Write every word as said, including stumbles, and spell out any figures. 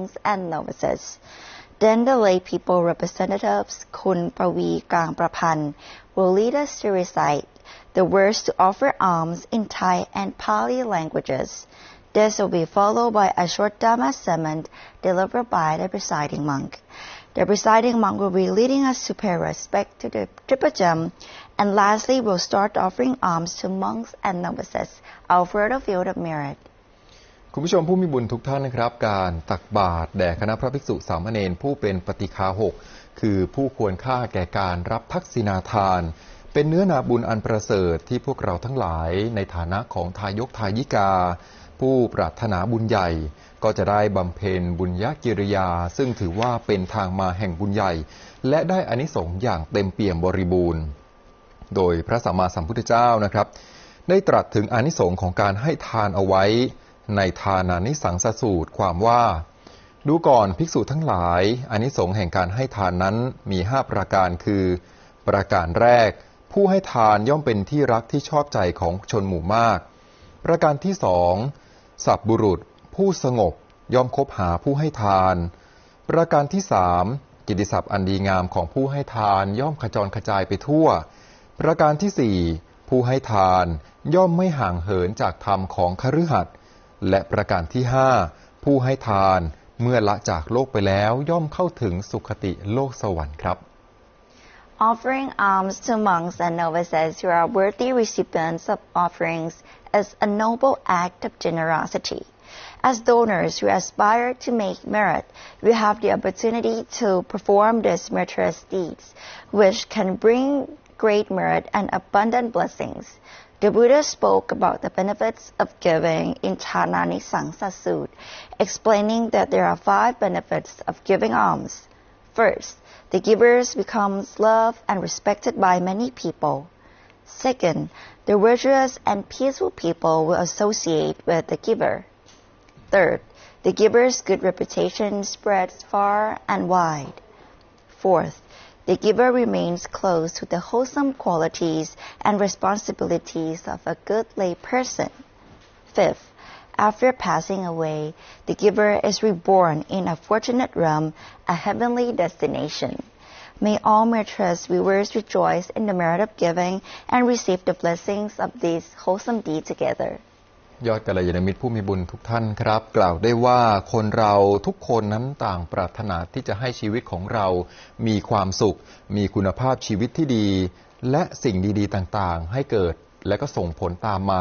monks and novices. Then the lay people representatives, Kun Pravi Kang Prapan, will lead us to recite the words to offer alms in Thai and Pali languages. This will be followed by a short Dhamma sermon delivered by the presiding monk. The presiding monk will be leading us to pay respect to the Tripajam, and lastly will start offering alms to monks and novices, our further field of merit. คุณผู้ชมผู้มีบุญทุกท่านนะครับการตักบาตรแด่คณะพระภิกษุสามเณรผู้เป็นปฏิฆาหกคือผู้ควรค่าแก่การรับทักษิณาทานเป็นเนื้อนาบุญอันประเสริฐที่พวกเราทั้งหลายในฐานะของทายกทายิกาผู้ปรารถนาบุญใหญ่ก็จะได้บำเพ็ญบุญญกิริยาซึ่งถือว่าเป็นทางมาแห่งบุญใหญ่และได้อานิสงส์อย่างเต็มเปี่ยมบริบูรณ์โดยพระสัมมาสัมพุทธเจ้านะครับได้ตรัสถึงอานิสงส์ของการให้ทานเอาไว้ในทานานิสังสสูตรความว่าดูก่อนภิกษุทั้งหลายอานิสงส์แห่งการให้ทานนั้นมีห้าประการคือประการแรกผู้ให้ทานย่อมเป็นที่รักที่ชอบใจของชนหมู่มากประการที่สองสัพบุรุษผู้สงบย่อมคบหาผู้ให้ทานประการที่สามกิตติศัพท์อันดีงามของผู้ให้ทานย่อมขจรกระจายไปทั่วประการที่สี่ผู้ให้ทานย่อมไม่ห่างเหินจากธรรมของคฤหัสถ์และประการที่ห้าผู้ให้ทานเมื่อละจากโลกไปแล้วย่อมเข้าถึงสุคติโลกสวรรค์ครับ Offering alms to monks and novices who are worthy recipients of offerings is a noble act of generosity. As donors who aspire to make merit, we have the opportunity to perform these meritorious deeds, which can bring great merit and abundant blessings. The Buddha spoke about the benefits of giving in Thananisangsa Sutta, explaining that there are five benefits of giving alms. First, the giver becomes loved and respected by many people. Second, the virtuous and peaceful people will associate with the giver. Third, the giver's good reputation spreads far and wide. Fourth, the giver remains close to the wholesome qualities and responsibilities of a good lay person. Fifth, after passing away, the giver is reborn in a fortunate realm, a heavenly destination. May all meritorious viewers rejoice in the merit of giving and receive the blessings of this wholesome deed together. ยอดกัลยาณมิตรผู้มีบุญทุกท่านครับกล่าวได้ว่าคนเราทุกคนนั้นต่างปรารถนาที่จะให้ชีวิตของเรามีความสุขมีคุณภาพชีวิตที่ดีและสิ่งดีๆต่างๆให้เกิดและก็ส่งผลตามมา